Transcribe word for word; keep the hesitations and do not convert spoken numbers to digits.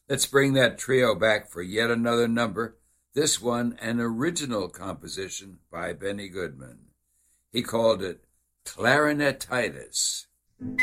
Let's bring that trio back for yet another number, this one an original composition by Benny Goodman. He called it Clarinetitis.